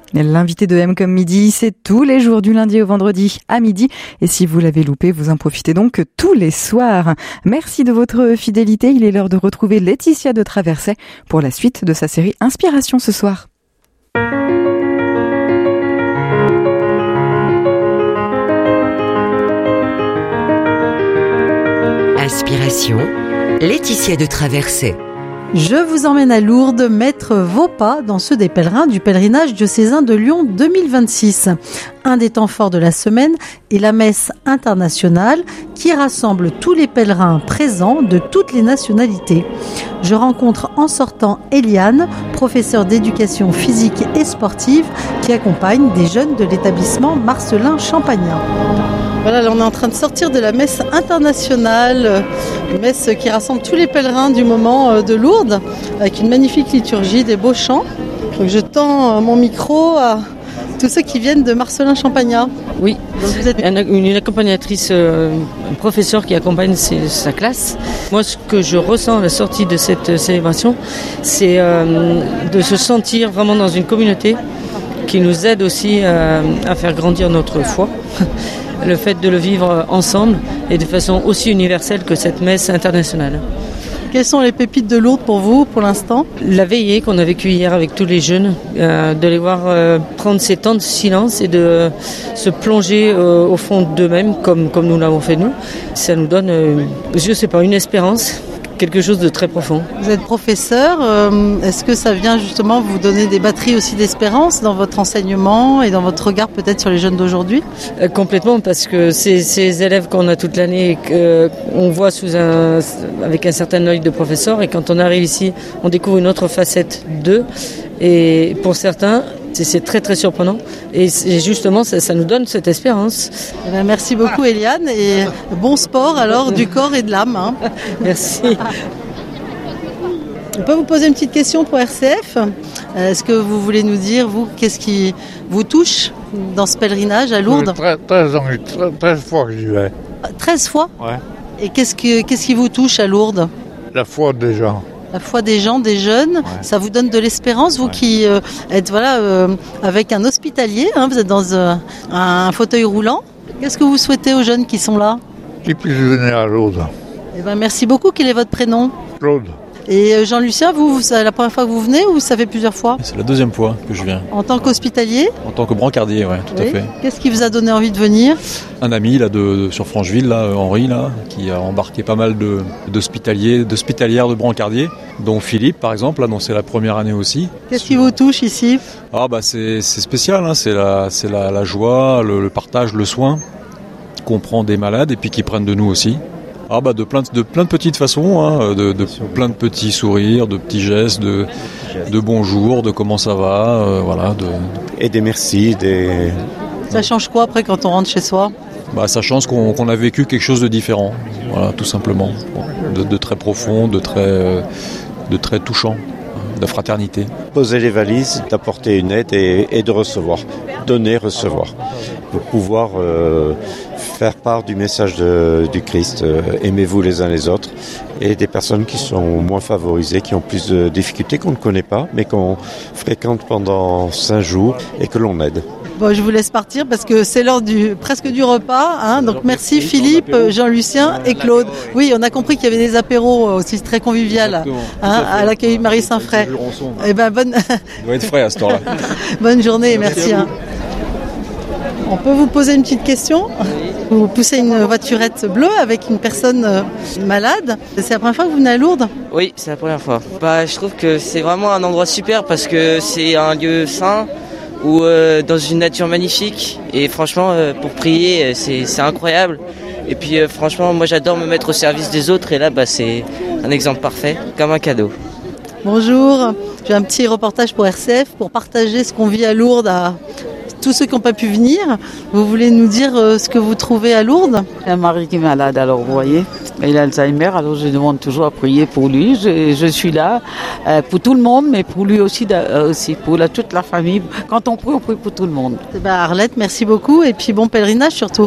L'invité de M comme midi, c'est tous les jours du lundi au vendredi à midi. Et si vous l'avez loupé, vous en profitez donc tous les soirs. Merci de votre fidélité. Il est l'heure de retrouver Laetitia de Traversais pour la suite de sa série Inspiration ce soir. Inspiration, Laetitia de Traversais. Je vous emmène à Lourdes mettre vos pas dans ceux des pèlerins du pèlerinage diocésain de Lyon 2026. Un des temps forts de la semaine est la messe internationale qui rassemble tous les pèlerins présents de toutes les nationalités. Je rencontre en sortant Eliane, professeure d'éducation physique et sportive qui accompagne des jeunes de l'établissement Marcellin Champagnat. Voilà, là on est en train de sortir de la messe internationale, une messe qui rassemble tous les pèlerins du moment de Lourdes, avec une magnifique liturgie, des beaux chants. Donc je tends mon micro à tous ceux qui viennent de Marcellin Champagnat. Oui, donc vous êtes une accompagnatrice, une professeure qui accompagne sa classe. Moi, ce que je ressens à la sortie de cette célébration, c'est de se sentir vraiment dans une communauté qui nous aide aussi à faire grandir notre foi. Le fait de le vivre ensemble et de façon aussi universelle que cette messe internationale. Quelles sont les pépites de Lourdes pour vous, pour l'instant ? La veillée qu'on a vécue hier avec tous les jeunes, de les voir prendre ces temps de silence et de se plonger au fond d'eux-mêmes, comme nous l'avons fait nous, ça nous donne, je sais pas, une espérance. Quelque chose de très profond. Vous êtes professeur, est-ce que ça vient justement vous donner des batteries aussi d'espérance dans votre enseignement et dans votre regard peut-être sur les jeunes d'aujourd'hui ? Complètement, parce que ces élèves qu'on a toute l'année, on voit avec un certain œil de professeur, et quand on arrive ici, on découvre une autre facette d'eux, et pour certains, c'est très très surprenant, et justement ça nous donne cette espérance. Eh bien, merci beaucoup Eliane, et bon sport alors du corps et de l'âme. Hein. Merci. On peut vous poser une petite question pour RCF ? Est-ce que vous voulez nous dire, vous, qu'est-ce qui vous touche dans ce pèlerinage à Lourdes ? 13 fois que j'y vais. 13 fois ? Ouais. Et qu'est-ce qui vous touche à Lourdes ? La foi des gens. La foi des gens, des jeunes, ouais. Ça vous donne de l'espérance, vous qui êtes avec un hospitalier, hein, vous êtes dans un fauteuil roulant. Qu'est-ce que vous souhaitez aux jeunes qui sont là ? Qu'ils puissent venir à Lourdes. Eh ben, merci beaucoup. Quel est votre prénom ? Claude. Et Jean-Lucien, vous, c'est la première fois que vous venez ou ça fait plusieurs fois ? C'est la deuxième fois que je viens. En tant qu'hospitalier ? En tant que brancardier, oui, tout à fait. Qu'est-ce qui vous a donné envie de venir ? Un ami là, sur Francheville, là, Henri, là, qui a embarqué pas mal d'hospitalières de brancardiers, dont Philippe par exemple, là, dont c'est la première année aussi. Qu'est-ce qui vous touche ici ? C'est spécial, hein, c'est la joie, le partage, le soin qu'on prend des malades et puis qu'ils prennent de nous aussi. De plein de petites façons, hein, de plein de petits sourires, de petits gestes, de bonjour, de comment ça va, voilà. Et des merci, Ça change quoi après quand on rentre chez soi ? Ça change qu'on a vécu quelque chose de différent, voilà, tout simplement, de très profond, de très touchant, de fraternité. Poser les valises, d'apporter une aide et de recevoir, donner, recevoir, pour pouvoir faire part du message du Christ, aimez-vous les uns les autres, et des personnes qui sont moins favorisées, qui ont plus de difficultés qu'on ne connaît pas, mais qu'on fréquente pendant 5 jours et que l'on aide. Bon, je vous laisse partir parce que c'est l'heure presque du repas. Hein, donc merci Philippe, Jean-Lucien et Claude. Oui, on a compris qu'il y avait des apéros aussi très convivial à l'accueil Marie Saint-Fray. Eh ben, Il doit être frais à ce temps-là. Bonne journée et merci. On peut vous poser une petite question ? Vous poussez une voiturette bleue avec une personne malade. C'est la première fois que vous venez à Lourdes ? Oui, c'est la première fois. Je trouve que c'est vraiment un endroit super parce que c'est un lieu sain ou dans une nature magnifique. Et franchement, pour prier, c'est incroyable. Et puis franchement, moi j'adore me mettre au service des autres et là, c'est un exemple parfait, comme un cadeau. Bonjour, j'ai un petit reportage pour RCF pour partager ce qu'on vit à Lourdes à tous ceux qui n'ont pas pu venir. Vous voulez nous dire ce que vous trouvez à Lourdes ? J'ai un mari qui est malade, alors vous voyez, il a Alzheimer, alors je demande toujours à prier pour lui. Je suis là pour tout le monde, mais pour lui aussi pour toute la famille. Quand on prie pour tout le monde. Arlette, merci beaucoup et puis bon pèlerinage surtout.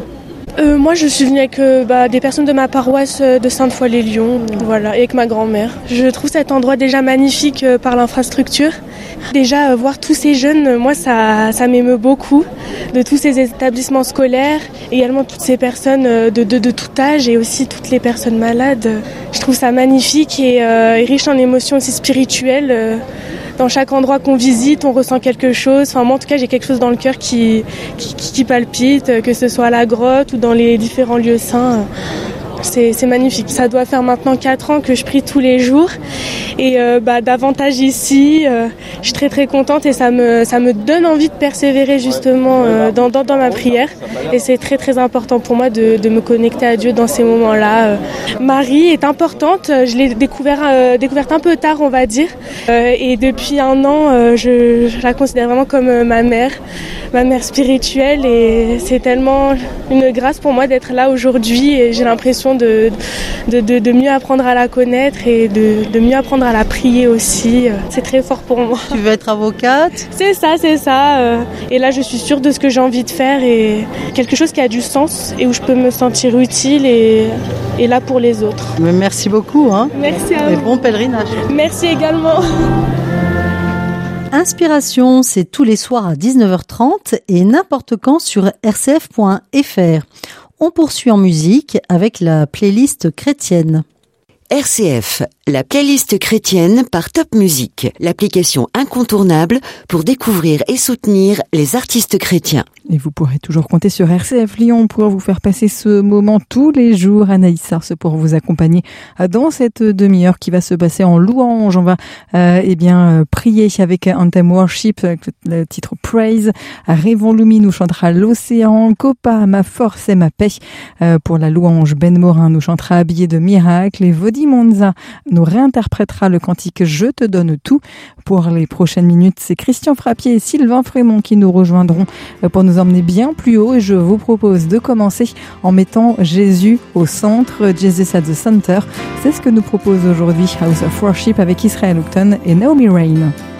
Moi, je suis venue avec des personnes de ma paroisse de Sainte-Foy-les-Lyons, voilà, et avec ma grand-mère. Je trouve cet endroit déjà magnifique par l'infrastructure. Déjà, voir tous ces jeunes, moi, ça m'émeut beaucoup, de tous ces établissements scolaires, également toutes ces personnes de tout âge et aussi toutes les personnes malades. Je trouve ça magnifique et riche en émotions aussi spirituelles. Dans chaque endroit qu'on visite, on ressent quelque chose. Enfin, moi, en tout cas, j'ai quelque chose dans le cœur qui palpite, que ce soit à la grotte ou dans les différents lieux saints. C'est magnifique. Ça doit faire maintenant 4 ans que je prie tous les jours. Et davantage ici, je suis très très contente et ça me donne envie de persévérer justement dans ma prière. Et c'est très très important pour moi de me connecter à Dieu dans ces moments-là. Marie est importante. Je l'ai découverte un peu tard, on va dire. Et depuis 1 an, je la considère vraiment comme ma mère spirituelle. Et c'est tellement une grâce pour moi d'être là aujourd'hui. Et j'ai l'impression de mieux apprendre à la connaître et de mieux apprendre à la prier aussi. C'est très fort pour moi. Tu veux être avocate ? C'est ça. Et là, je suis sûre de ce que j'ai envie de faire et quelque chose qui a du sens et où je peux me sentir utile et là pour les autres. Mais merci beaucoup. Merci à vous. Et bon pèlerinage. Merci également. Inspiration, c'est tous les soirs à 19h30 et n'importe quand sur rcf.fr. On poursuit en musique avec la playlist chrétienne. RCF, la playlist chrétienne par Top Music, l'application incontournable pour découvrir et soutenir les artistes chrétiens. Et vous pourrez toujours compter sur RCF Lyon pour vous faire passer ce moment tous les jours. Anaïs Sars pour vous accompagner dans cette demi-heure qui va se passer en louange. On va prier avec Anthem Worship, avec le titre Praise. Révon Lumi nous chantera L'Océan. Copa, ma force et ma paix. Pour la louange, Ben Morin nous chantera Habillé de miracle. Et Vodi Monza nous réinterprétera le cantique Je te donne tout. Pour les prochaines minutes, c'est Christian Frappier et Sylvain Frémont qui nous rejoindront pour nous emmener bien plus haut. Et je vous propose de commencer en mettant Jésus au centre, Jesus at the Center. C'est ce que nous propose aujourd'hui House of Worship avec Israel Houghton et Naomi Rain.